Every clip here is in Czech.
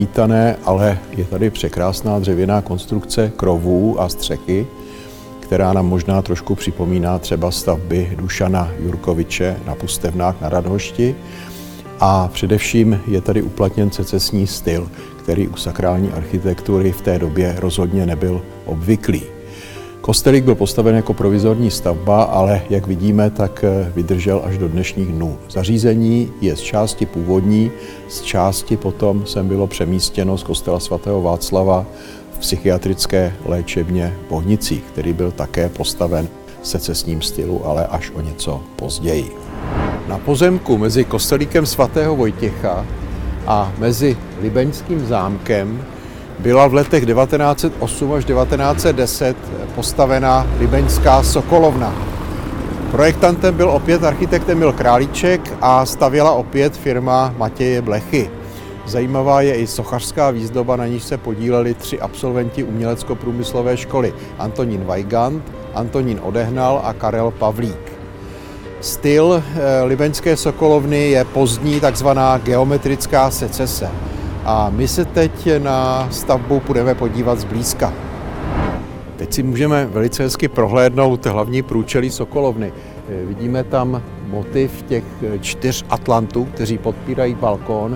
Vítané, ale je tady překrásná dřevěná konstrukce krovů a střechy, která nám možná trošku připomíná třeba stavby Dušana Jurkoviče na Pustevnách na Radhošti. A především je tady uplatněn secesní styl, který u sakrální architektury v té době rozhodně nebyl obvyklý. Kostelík byl postaven jako provizorní stavba, ale jak vidíme, tak vydržel až do dnešních dnů. Zařízení je z části původní, z části potom sem bylo přemístěno z kostela svatého Václava v psychiatrické léčebně v Bohnicích, který byl také postaven v secesním stylu, ale až o něco později. Na pozemku mezi kostelíkem svatého Vojtěcha a mezi Libeňským zámkem byla v letech 1908 až 1910 postavena Libeňská sokolovna. Projektantem byl opět architekt Emil Králíček a stavěla opět firma Matěje Blechy. Zajímavá je i sochařská výzdoba, na níž se podíleli 3 absolventi umělecko-průmyslové školy: Antonín Weigand, Antonín Odehnal a Karel Pavlík. Styl libeňské sokolovny je pozdní takzvaná geometrická secese. A my se teď na stavbu půjdeme podívat zblízka. Teď si můžeme velice hezky prohlédnout hlavní průčelí sokolovny. Vidíme tam motiv těch 4 atlantů, kteří podpírají balkón.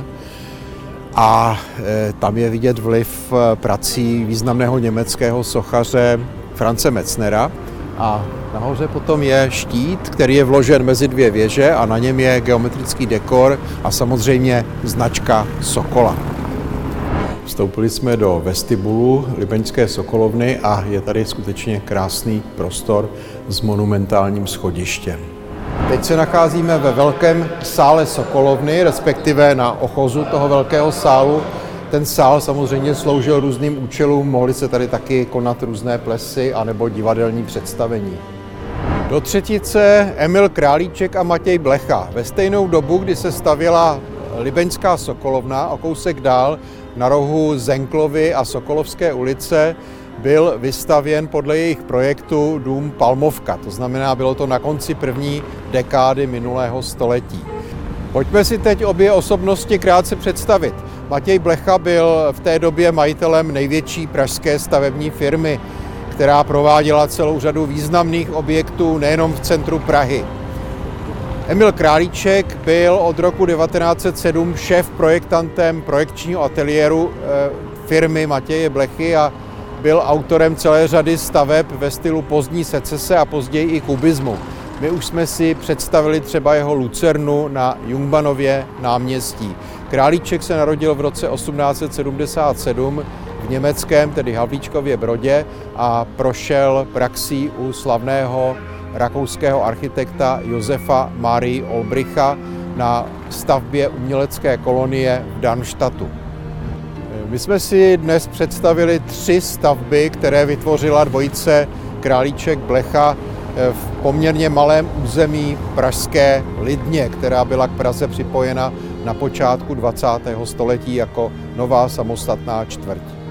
A tam je vidět vliv prací významného německého sochaře Franze Metznera. A nahoře potom je štít, který je vložen mezi 2 věže a na něm je geometrický dekor a samozřejmě značka Sokola. Vstoupili jsme do vestibulu Libeňské sokolovny a je tady skutečně krásný prostor s monumentálním schodištěm. Teď se nacházíme ve velkém sále sokolovny, respektive na ochozu toho velkého sálu. Ten sál samozřejmě sloužil různým účelům, mohly se tady taky konat různé plesy anebo divadelní představení. Do třetice Emil Králíček a Matěj Blecha. Ve stejnou dobu, kdy se stavěla Libeňská sokolovna, o kousek dál na rohu Zenklovy a Sokolovské ulice byl vystavěn podle jejich projektu dům Palmovka. To znamená, bylo to na konci první dekády minulého století. Pojďme si teď obě osobnosti krátce představit. Matěj Blecha byl v té době majitelem největší pražské stavební firmy, která prováděla celou řadu významných objektů nejenom v centru Prahy. Emil Králíček byl od roku 1907 šéf-projektantem projekčního ateliéru firmy Matěje Blechy a byl autorem celé řady staveb ve stylu pozdní secese a později i kubismu. My už jsme si představili třeba jeho lucernu na Jungmannově náměstí. Králíček se narodil v roce 1877 v německém, tedy Havlíčkově Brodě, a prošel praxí u slavného rakouského architekta Josefa Marii Olbricha na stavbě umělecké kolonie v Darmstadtu. My jsme si dnes představili 3 stavby, které vytvořila dvojice Králíček-Blecha v poměrně malém území pražské Lidně, která byla k Praze připojena na počátku 20. století jako nová samostatná čtvrť.